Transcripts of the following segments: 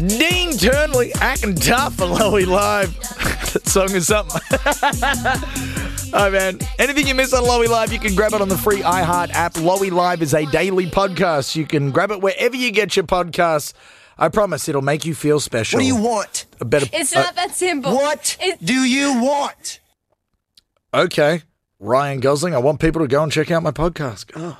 Dean Turnley, acting tough for Lowy Live. That song is something. Oh, man. Anything you miss on Lowy Live, you can grab it on the free iHeart app. Lowy Live is a daily podcast. You can grab it wherever you get your podcasts. I promise it'll make you feel special. What do you want? It's not that simple. What do you want? Okay. Ryan Gosling, I want people to go and check out my podcast. God.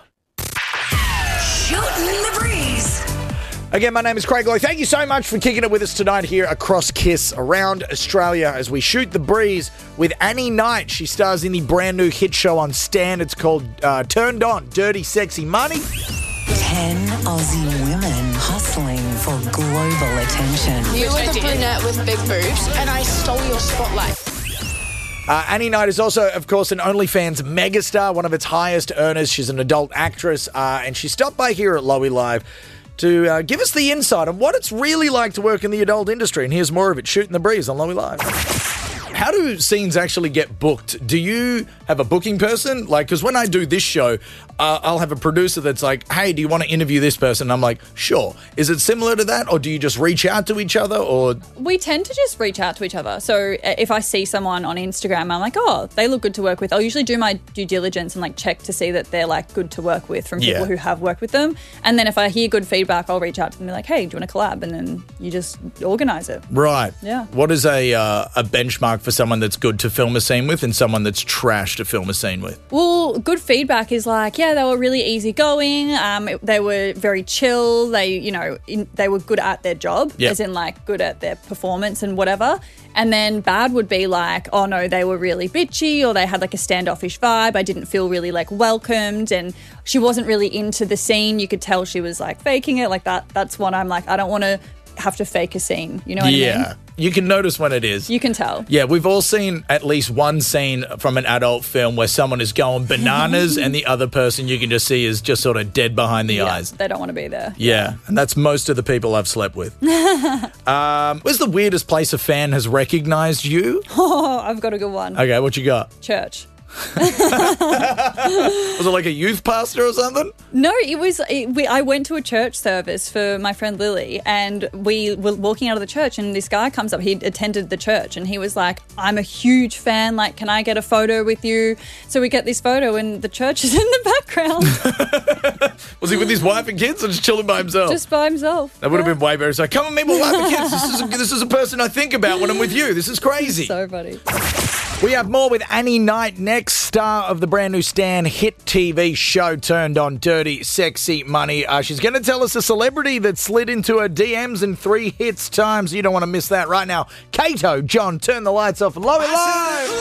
Shooting the breeze. Again, my name is Craig Lowe. Thank you so much for kicking it with us tonight here across KISS around Australia as we shoot the breeze with Annie Knight. She stars in the brand new hit show on Stan. It's called Turned On, Dirty Sexy Money. 10 Aussie women hustling for global attention. You were the brunette with big boobs, and I stole your spotlight. Annie Knight is also, of course, an OnlyFans megastar, one of its highest earners. She's an adult actress, and she stopped by here at Lowy Live to give us the insight on what it's really like to work in the adult industry. And here's more of it, Shooting the Breeze on Lowy Live. How do scenes actually get booked? Do you have a booking person? Like, because when I do this show, I'll have a producer that's like, hey, do you want to interview this person? And I'm like, sure. Is it similar to that? Or do you just reach out to each other? Or We tend to just reach out to each other. So if I see someone on Instagram, I'm like, oh, they look good to work with. I'll usually do my due diligence and like check to see that they're like good to work with from people who have worked with them. And then if I hear good feedback, I'll reach out to them and be like, hey, do you want to collab? And then you just organize it. Right. Yeah. What is a benchmark for someone that's good to film a scene with and someone that's trash to film a scene with? Well, good feedback is like, yeah, they were really easygoing. They were very chill. They were good at their job, as in like good at their performance and whatever. And then bad would be like, oh no, they were really bitchy or they had like a standoffish vibe. I didn't feel really like welcomed and she wasn't really into the scene. You could tell she was like faking it like that. That's when I'm like, I don't want to have to fake a scene. You know what I mean? Yeah. You can notice when it is. You can tell. Yeah, we've all seen at least one scene from an adult film where someone is going bananas and the other person you can just see is just sort of dead behind the eyes. They don't want to be there. Yeah, and that's most of the people I've slept with. Where's the weirdest place a fan has recognized you? Oh, I've got a good one. Okay, what you got? Church. Was it like a youth pastor or something? No, I went to a church service for my friend Lily and we were walking out of the church and this guy comes up. He'd attended the church and he was like, I'm a huge fan. Like, can I get a photo with you? So we get this photo and the church is in the background. Was he with his wife and kids or just chilling by himself? Just by himself. That would have been way better. It's like, come and meet my wife and kids. This is a person I think about when I'm with you. This is crazy. So funny. We have more with Annie Knight next, star of the brand new Stan hit TV show Turned On, Dirty Sexy Money. She's going to tell us a celebrity that slid into her DMs in 3 hits times. You don't want to miss that right now. Kato, John, turn the lights off and Lowy Live.